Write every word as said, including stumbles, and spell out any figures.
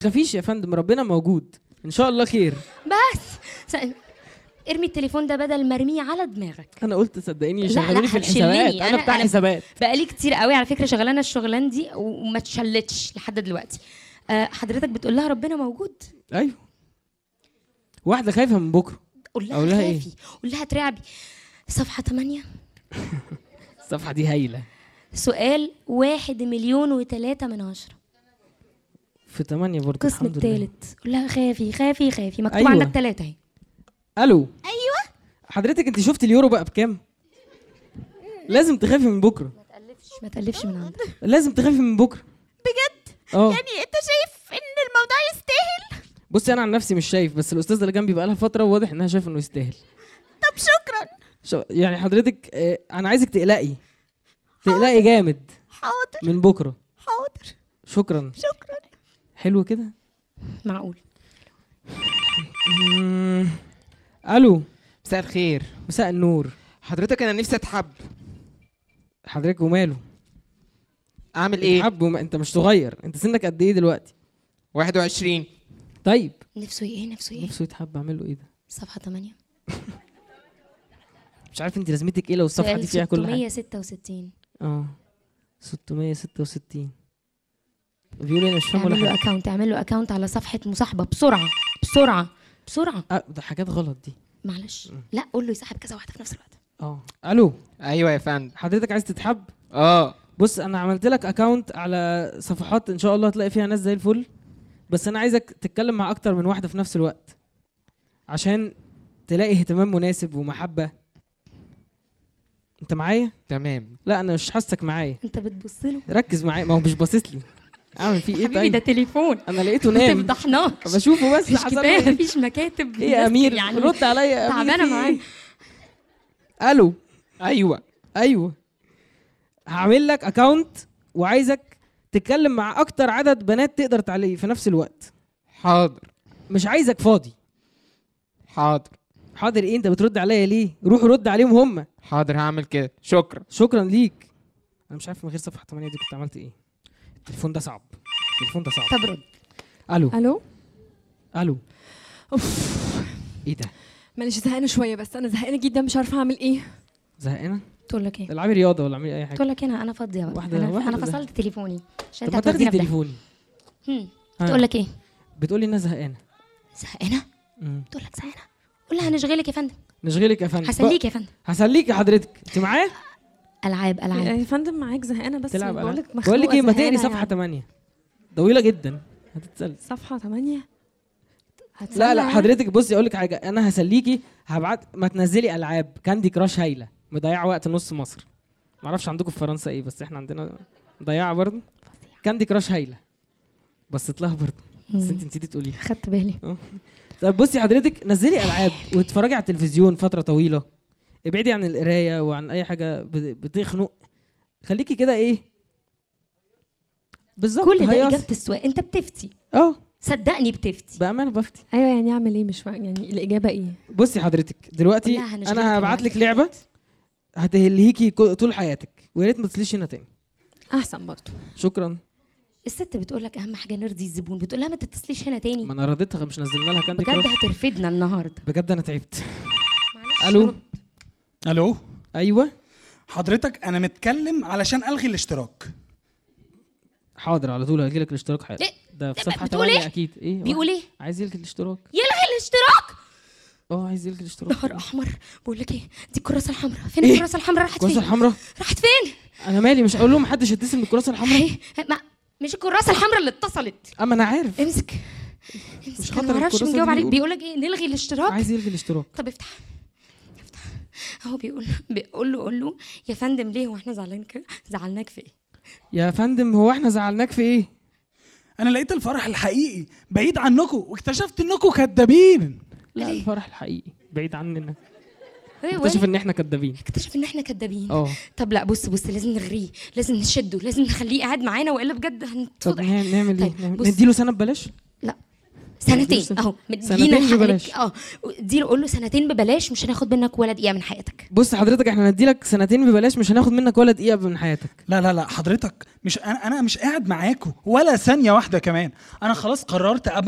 تخافيش يا فندم، ربنا موجود ان شاء الله خير. بس س... ارمي التليفون ده بدل ما ارميه على دماغك. انا قلت صدقيني لا، شغلوني لا، في هتشلني. الحسابات، أنا- انا بتاع أنا حسابات. بقالي كتير قوي على فكره شغلانه الشغلان دي وما اتشلتش لحد دلوقتي. أه حضرتك بتقول لها ربنا موجود؟ ايوه. واحده خايفه من بكره، قول لها أقول لها إيه؟ خافي، قول لها ترعبي. صفحه ثمانية. الصفحه دي هايله. سؤال واحد مليون وثلاثة من عشرة. في ثمانية برضه. القسم الثالث. قول لها خافي خافي خافي. مكتوب أيوة. عندك ثلاثة اهي. الو. ايوه حضرتك انت شفت اليورو بقى بكام؟ لازم تخافي من بكره. ما تقلفش ما تقلفش من عندك. لازم تخافي من بكره بجد؟ اه يعني انت شايف ان الموضوع يستاهل؟ بصي انا عن نفسي مش شايف، بس الاستاذه اللي جنبي بقى لها فتره وواضح انها شايفه انه يستاهل. طب شكرا. شو يعني حضرتك آه انا عايزك تقلقي تقلقي جامد حاضر من بكره. حاضر. شكرا. شكرا. حلو كده. معقول. مم. الو. مساء الخير. مساء النور. حضرتك انا نفسي اتحب. حضرتك وماله؟ اعمل ايه؟ اتحب وما انت مش صغير، انت سنك قد ايه دلوقتي؟ واحد وعشرين. طيب نفسه ايه نفسه ايه؟ نفسه يتحب، اعمل له ايه ده؟ صفحه ثمانية. مش عارف انت لازمتك ايه لو الصفحه دي فيها كل حاجه. ستمية وستة وستين. اه ستمية وستة وستين. بيقول انا مش فاهم اعمل ولا له حاجه. اكونت اعمل له اكونت على صفحه مصاحبه بسرعه بسرعه بسرعه. اه ده حاجات غلط دي. معلش لا قول له يسحب كذا واحده في نفس الوقت. اه الو. ايوه يا فندم. حضرتك عايز تتحب؟ اه بص انا عملت لك اكونت على صفحات ان شاء الله هتلاقي فيها ناس زي الفل، بس انا عايزك تتكلم مع اكتر من واحده في نفس الوقت عشان تلاقي اهتمام مناسب ومحبه. انت معايا؟ تمام. لا انا مش حاسك معايا. انت بتبص له ركز معايا، ما هو مش باصص لي. اعمل فيه ايه حبيبي ده طيب؟ تليفون انا لقيته ما نام تفضحناش. بشوفه بس مفيش حصل له كفايه ايه؟ مفيش مكاتب. ايه يا امير يعني رد عليا يا امير. تعبانه في معايا. إيه؟ الو. ايوه ايوه. هعمل لك اكونت وعايزك تتكلم مع اكتر عدد بنات تقدر تعليه في نفس الوقت. حاضر. مش عايزك فاضي. حاضر. حاضر ايه؟ انت بترد عليا ليه؟ روح رد عليهم هم. حاضر هعمل كده. شكرا. شكرا ليك. انا مش عارف من غير صفحه ثمانية دي كنت عملت ايه. التليفون ده صعب. التليفون ده صعب. طب رد. الو. الو. الو. اوف ايه ده؟ معلش زهقانه شويه، بس انا زهقانه جدا مش عارفه اعمل ايه. زهقانه؟ تقول لك ايه؟ العبي رياضه ولا اعملي اي حاجه. تقول لك انا انا فاضيه بقى. واحدة- انا واحدة انا ده. فصلت تليفوني عشان طب انت ما تاخدي هتودينا في ده. تليفوني. هم. ها. تقول لك ايه؟ بتقولي انها زهقانه. زهقانه؟ امم تقول لك زهقانه. قول لها هنشغلك يا فندم. نشغلك يا فندم. هسليك يا فندم. هسليك يا حضرتك. انت معايا؟ العاب العاب. يا فندم معاك زهقانه بس تلعب بقول لك ألعاب. بقول لك ايه، ما تقري صفحه يعني. ثمانية طويله جدا هتتسلي. صفحه ثمانية. لا لا حضرتك بصي اقول لك حاجه، انا هسليكي هبعت ما تنزلي العاب كاندي كراش هايله مضيعه وقت نص مصر. ما اعرفش عندكم في فرنسا ايه، بس احنا عندنا مضيعه برضه. كاندي كراش هايله بصيت لها برضه بس انت نسيتي تقولي. خدت بالي. طب بصي حضرتك نزلي العاب واتفرجي على التلفزيون فتره طويله. ابعدي عن القرايه وعن اي حاجه بتخنق. خليكي كده ايه بالظبط. كل ده هيص. اجابه السؤال. انت بتفتي. اه صدقني بتفتي. بامانه بفتي. ايوه يعني اعمل ايه؟ مش فاهم يعني الاجابه ايه. بصي حضرتك دلوقتي قولها هنشغلك انا هبعت لك العاب. لعبه هتهليكي كو- طول حياتك، ويا ريت ما تطلعيش هنا تاني. احسن برضه. شكرا. الست بتقول لك اهم حاجه نرضي الزبون، بتقول لها ما تتصليش هنا تاني. ما انا رضيتها، مش نزلنا لها كاندي بجد كراش. هترفدنا النهارده. بجد انا تعبت. معلش الو. رد. الو. ايوه حضرتك انا متكلم علشان الغي الاشتراك. حاضر على طول هجي لك الاشتراك حالا. إيه؟ ده في إيه؟ صفحه بتقول ثمانية إيه؟ اكيد. ايه بيقول ايه؟ عايز يلغي الاشتراك. يلغي الاشتراك. اه عايز يلغي الاشتراك. نهار احمر. بقول لك ايه، دي الكراسه الحمراء فين؟ إيه؟ الكراسه الحمراء راحت الكراسه فين؟ الحمراء. راحت فين؟ انا مالي، مش اقول لهم محدش يتصل بالكراسه الحمراء. اهي ما مش الكراسه الحمراء اللي اتصلت. اما انا عارف. امسك مش امسك. خاطر انا ما اعرفش الكراسة مجاوب دي عليك. بيقول- بيقول لك ايه؟ نلغي الاشتراك. عايز يلغي الاشتراك. طب افتح افتح اهو. بيقول بيقول له قول له يا فندم ليه واحنا زعلانين كده؟ زعلناك في ايه؟ يا فندم هو احنا زعلناك في ايه؟ انا لقيت الفرح الحقيقي بعيد عنكم واكتشفت انكم كدابين. لا ليه؟ الفرح الحقيقي بعيد عننا. ايه اكتشف ان احنا كدابين. اكتشف ان احنا كدابين. اه طب لا بص بص لازم نغريه، لازم نشده، لازم نخليه قاعد معانا والا بجد طب هنتفضح. نعمل نعمل ايه؟ طيب، نعمل- بص. نديله سنه ببلاش؟ لا سنتين اهو سنتين مدينا الحق ببلاش. لك. اه اديله قول له سنتين ببلاش مش هناخد منك ولا دقيقه من حياتك. بص حضرتك احنا هنديلك سنتين ببلاش مش هناخد منك ولا دقيقه من حياتك. لا لا لا حضرتك مش انا انا مش قاعد معاكم ولا ثانيه واحده كمان. انا خلاص قررت أبقى